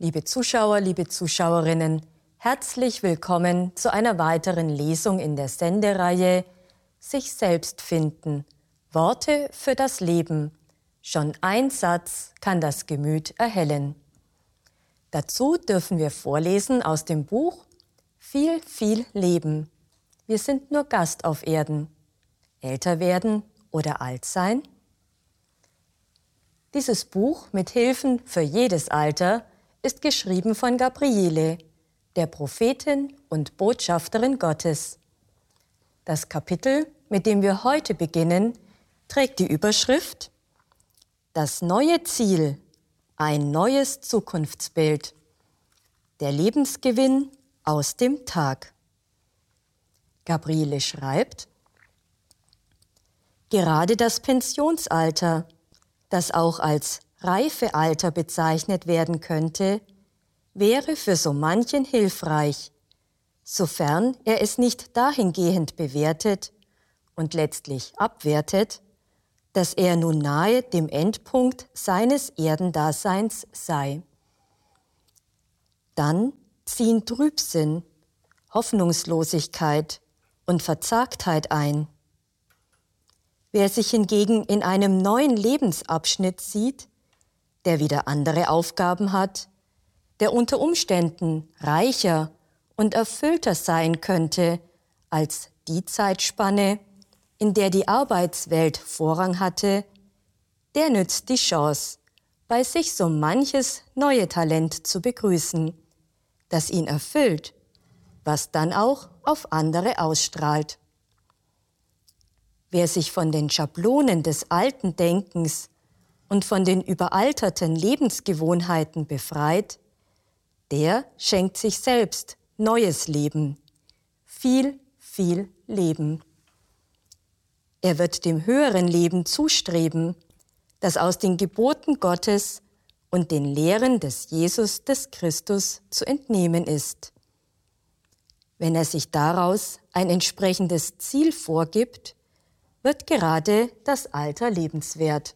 Liebe Zuschauer, liebe Zuschauerinnen, herzlich willkommen zu einer weiteren Lesung in der Sendereihe Sich selbst finden, Worte für das Leben. Schon ein Satz kann das Gemüt erhellen. Dazu dürfen wir vorlesen aus dem Buch Viel, viel Leben. Wir sind nur Gast auf Erden. Älter werden oder alt sein? Dieses Buch mit Hilfen für jedes Alter ist geschrieben von Gabriele, der Prophetin und Botschafterin Gottes. Das Kapitel, mit dem wir heute beginnen, trägt die Überschrift Das neue Ziel, ein neues Zukunftsbild. Der Lebensgewinn aus dem Tag. Gabriele schreibt: Gerade das Pensionsalter, das auch als Reifealter bezeichnet werden könnte, wäre für so manchen hilfreich, sofern er es nicht dahingehend bewertet und letztlich abwertet, dass er nun nahe dem Endpunkt seines Erdendaseins sei. Dann ziehen Trübsinn, Hoffnungslosigkeit und Verzagtheit ein. Wer sich hingegen in einem neuen Lebensabschnitt sieht, der wieder andere Aufgaben hat, der unter Umständen reicher und erfüllter sein könnte als die Zeitspanne, in der die Arbeitswelt Vorrang hatte, der nützt die Chance, bei sich so manches neue Talent zu begrüßen, das ihn erfüllt, was dann auch auf andere ausstrahlt. Wer sich von den Schablonen des alten Denkens und von den überalterten Lebensgewohnheiten befreit, der schenkt sich selbst neues Leben, viel, viel Leben. Er wird dem höheren Leben zustreben, das aus den Geboten Gottes und den Lehren des Jesus, des Christus, zu entnehmen ist. Wenn er sich daraus ein entsprechendes Ziel vorgibt, wird gerade das Alter lebenswert.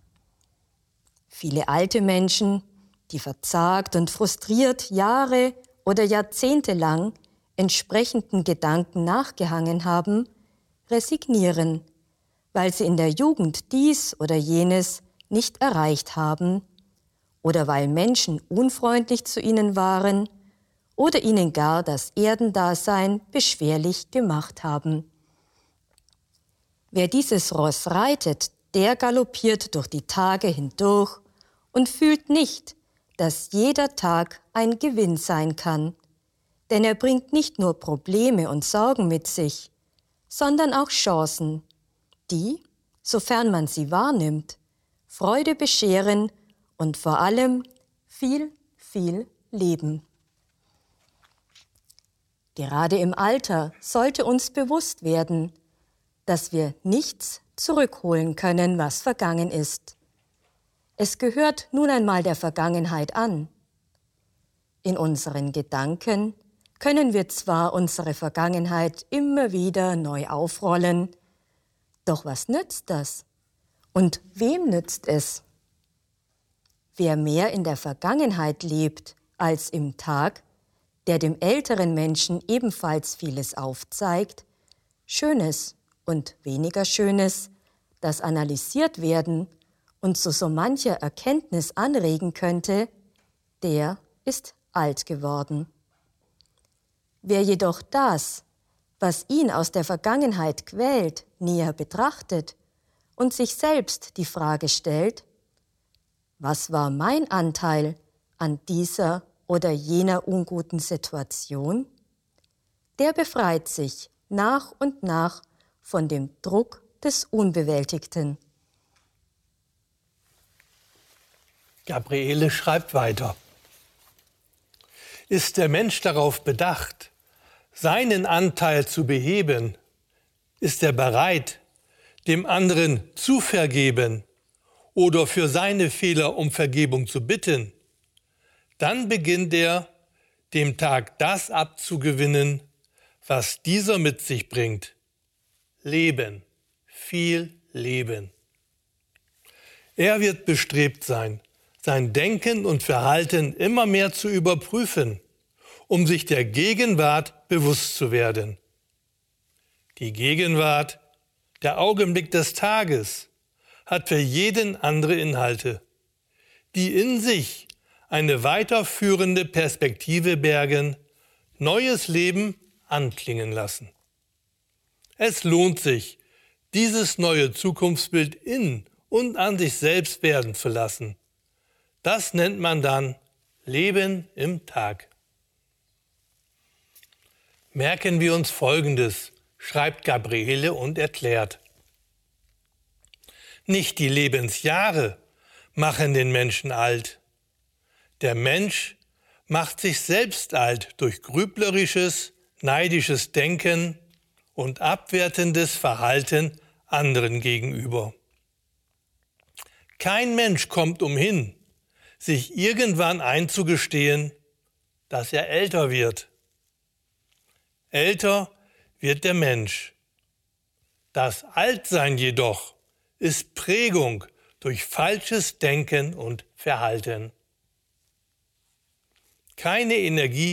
Viele alte Menschen, die verzagt und frustriert Jahre oder Jahrzehnte lang entsprechenden Gedanken nachgehangen haben, resignieren, weil sie in der Jugend dies oder jenes nicht erreicht haben oder weil Menschen unfreundlich zu ihnen waren oder ihnen gar das Erdendasein beschwerlich gemacht haben. Wer dieses Ross reitet, der galoppiert durch die Tage hindurch und fühlt nicht, dass jeder Tag ein Gewinn sein kann, denn er bringt nicht nur Probleme und Sorgen mit sich, sondern auch Chancen, die, sofern man sie wahrnimmt, Freude bescheren und vor allem viel, viel Leben. Gerade im Alter sollte uns bewusst werden, dass wir nichts zurückholen können, was vergangen ist. Es gehört nun einmal der Vergangenheit an. In unseren Gedanken können wir zwar unsere Vergangenheit immer wieder neu aufrollen, doch was nützt das? Und wem nützt es? Wer mehr in der Vergangenheit lebt als im Tag, der dem älteren Menschen ebenfalls vieles aufzeigt, Schönes und weniger Schönes, das analysiert werden und zu so mancher Erkenntnis anregen könnte, der ist alt geworden. Wer jedoch das, was ihn aus der Vergangenheit quält, näher betrachtet und sich selbst die Frage stellt: Was war mein Anteil an dieser oder jener unguten Situation? Der befreit sich nach und nach von dem Druck des Unbewältigten. Gabriele schreibt weiter. Ist der Mensch darauf bedacht, seinen Anteil zu beheben? Ist er bereit, dem anderen zu vergeben oder für seine Fehler um Vergebung zu bitten? Dann beginnt er, dem Tag das abzugewinnen, was dieser mit sich bringt. Leben, viel Leben. Er wird bestrebt sein, sein Denken und Verhalten immer mehr zu überprüfen, um sich der Gegenwart bewusst zu werden. Die Gegenwart, der Augenblick des Tages, hat für jeden andere Inhalte, die in sich eine weiterführende Perspektive bergen, neues Leben anklingen lassen. Es lohnt sich, dieses neue Zukunftsbild in und an sich selbst werden zu lassen. Das nennt man dann Leben im Tag. Merken wir uns Folgendes, schreibt Gabriele und erklärt. Nicht die Lebensjahre machen den Menschen alt. Der Mensch macht sich selbst alt durch grüblerisches, neidisches Denken und abwertendes Verhalten anderen gegenüber. Kein Mensch kommt umhin, sich irgendwann einzugestehen, dass er älter wird. Älter wird der Mensch. Das Altsein jedoch ist Prägung durch falsches Denken und Verhalten. Keine Energie